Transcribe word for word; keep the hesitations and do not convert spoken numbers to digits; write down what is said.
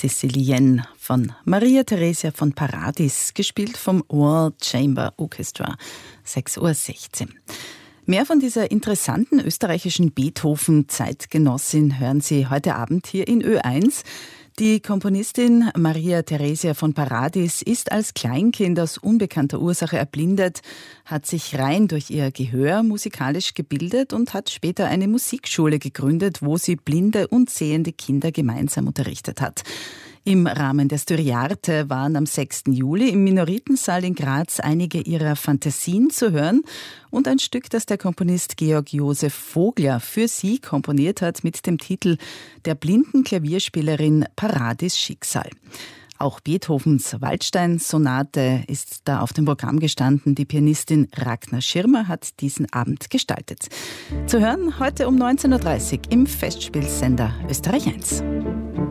Sicilienne von Maria Theresia von Paradis, gespielt vom World Chamber Orchestra, sechs Uhr sechzehn. Mehr von dieser interessanten österreichischen Beethoven-Zeitgenossin hören Sie heute Abend hier in Ö eins. Die Komponistin Maria Theresia von Paradis ist als Kleinkind aus unbekannter Ursache erblindet, hat sich rein durch ihr Gehör musikalisch gebildet und hat später eine Musikschule gegründet, wo sie blinde und sehende Kinder gemeinsam unterrichtet hat. Im Rahmen der Styriarte waren am sechsten Juli im Minoritensaal in Graz einige ihrer Fantasien zu hören und ein Stück, das der Komponist Georg Josef Vogler für sie komponiert hat mit dem Titel Der blinden Klavierspielerin Paradis Schicksal. Auch Beethovens Waldstein-Sonate ist da auf dem Programm gestanden. Die Pianistin Ragnar Schirmer hat diesen Abend gestaltet. Zu hören heute um neunzehn Uhr dreißig im Festspielsender Österreich eins.